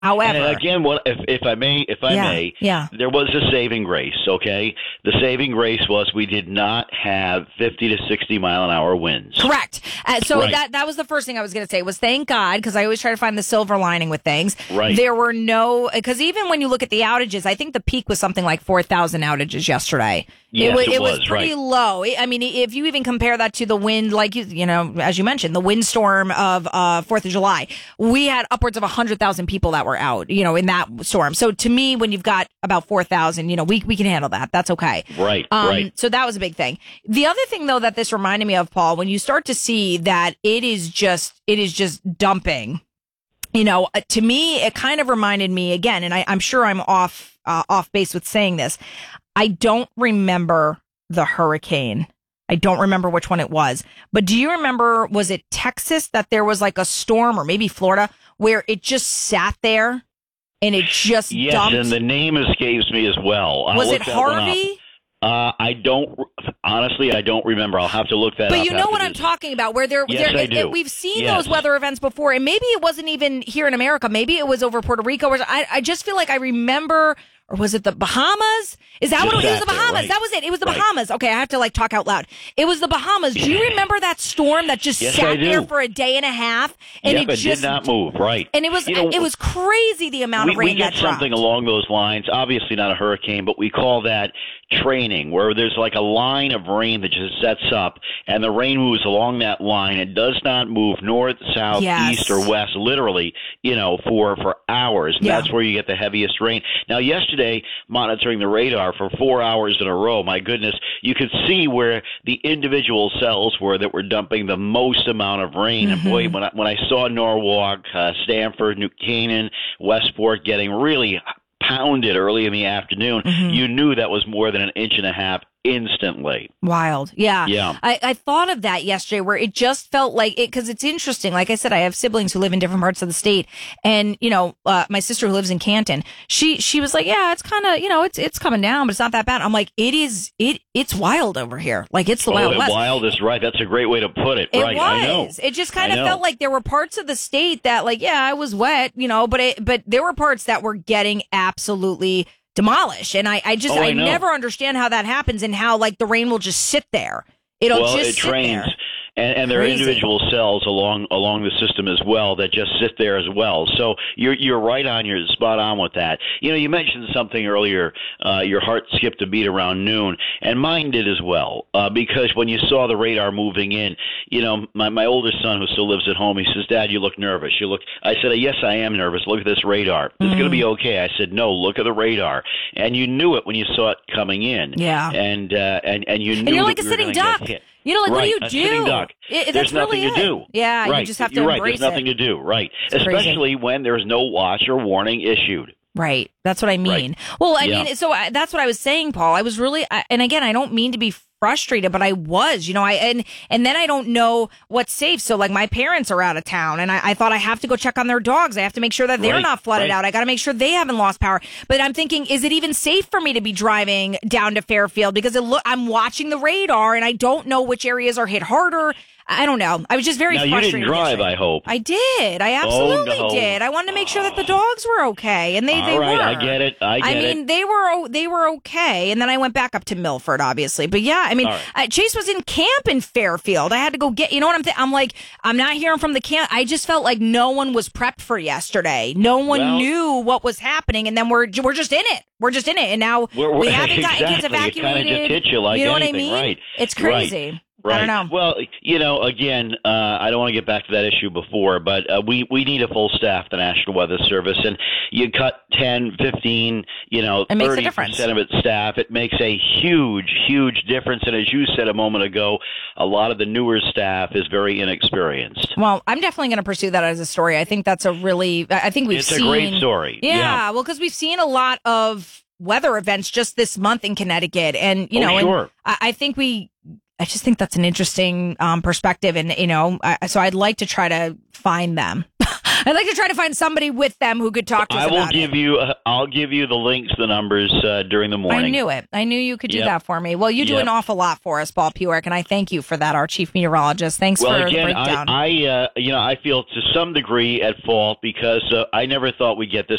However, and again, what if I may, there was a saving grace. Okay, the saving grace was we did not have 50 to 60 mile an hour winds. Correct. That was the first thing I was going to say was thank God, because I always try to find the silver lining with things. Right. There were no, because even when you look at the outages, I think the peak was something like 4,000 outages yesterday. Yes, it was pretty right. low. I mean, if you even compare that to the wind, like you know, as you mentioned, the windstorm of 4th of July, we had upwards of 100,000 people that were out, you know, in that storm. So to me, when you've got about 4,000, you know, we can handle that. That's okay. Right. So that was a big thing. The other thing, though, that this reminded me of, Paul, when you start to see that it is just dumping. You know, to me, it kind of reminded me again, and I'm sure I'm off base with saying this. I don't remember the hurricane. I don't remember which one it was. But do you remember, was it Texas that there was like a storm, or maybe Florida, where it just sat there and it just dumped? Yes, and the name escapes me as well. Was it Harvey? I don't remember. I'll have to look that up. But you know what I'm talking about, where I do. We've seen those weather events before, and maybe it wasn't even here in America. Maybe it was over Puerto Rico. I just feel like I remember. Or was it the Bahamas? Is that what it was? It was the Bahamas. Right. That was it. It was the Bahamas. Okay, I have to like talk out loud. It was the Bahamas. Do you remember that storm that just sat there for a day and a half? And it did not move. Right. And it was crazy the amount of rain that dropped. We get something along those lines. Obviously not a hurricane, but we call that training, where there's like a line of rain that just sets up, and the rain moves along that line. It does not move north, south, east, or west, literally, you know, for hours. And that's where you get the heaviest rain. Now, yesterday, monitoring the radar for 4 hours in a row, my goodness, you could see where the individual cells were that were dumping the most amount of rain. And boy, when I saw Norwalk, Stamford, New Canaan, Westport getting really pounded early in the afternoon, you knew that was more than an inch and a half instantly. Wild. Yeah. Yeah. I thought of that yesterday, where it just felt like it, because it's interesting. Like I said, I have siblings who live in different parts of the state, and you know, my sister who lives in Canton, she was like, yeah, it's kind of, you know, it's coming down, but it's not that bad. I'm like, it's wild over here. Like it's the Wild West. Wild is right. That's a great way to put it. It right. was. I know. It just kind of felt like there were parts of the state that, like, yeah, I was wet, you know, but there were parts that were getting absolutely demolished. And I never understand how that happens, and how like the rain will just sit there. It trains. There. And there are individual cells along the system as well that just sit there as well. So you're right on. You're spot on with that. You know, you mentioned something earlier. Your heart skipped a beat around noon, and mine did as well. Because when you saw the radar moving in, you know, my oldest son, who still lives at home, he says, "Dad, you look nervous. I said, "Yes, I am nervous. Look at this radar. It's going to be okay." I said, "No, look at the radar." And you knew it when you saw it coming in. Yeah. And you knew. And you're like that a we were sitting gonna duck. get hit. You know, like, what do you do? Sitting duck. There's nothing to do. Yeah, right. you just have to You're right. embrace There's nothing to do. Right. It's Especially when there's no watch or warning issued. Right. That's what I mean. Right. Well, I mean, so that's what I was saying, Paul. I was really, and again, I don't mean to be frustrated, but I was, you know, and then I don't know what's safe. So like my parents are out of town, and I thought I have to go check on their dogs. I have to make sure that they're not flooded out. I got to make sure they haven't lost power. But I'm thinking, is it even safe for me to be driving down to Fairfield? Because I'm watching the radar, and I don't know which areas are hit harder. I don't know. I was just very frustrated. You didn't drive, yesterday. I hope. I did. I absolutely did. I wanted to make sure that the dogs were okay, and they were. I get it. I mean, they were okay, and then I went back up to Milford, obviously. But yeah, I mean, Chase was in camp in Fairfield. I had to go get. You know what I'm I'm like, I'm not hearing from the camp. I just felt like no one was prepped for yesterday. No one knew what was happening, and then we're just in it. We're just in it, and now we haven't gotten kids evacuated. It kind of just hits you like you know anything, what I mean? Right? It's crazy. Right. I don't know. Well, you know, again, I don't want to get back to that issue before, but we need a full staff, the National Weather Service, and you cut 10, 15, 30% of its staff. It makes a huge, huge difference. And as you said a moment ago, a lot of the newer staff is very inexperienced. Well, I'm definitely going to pursue that as a story. I think that's It's a great story. Yeah, well, because we've seen a lot of weather events just this month in Connecticut. And, sure. And I just think that's an interesting perspective, and so I'd like to try to find them. I'd like to try to find somebody with them who could talk to us about it. I'll give you the links, the numbers during the morning. I knew it. I knew you could do that for me. Well, you do an awful lot for us, Paul Pewick, and I thank you for that, our chief meteorologist. Thanks for the breakdown. I feel to some degree at fault because I never thought we'd get this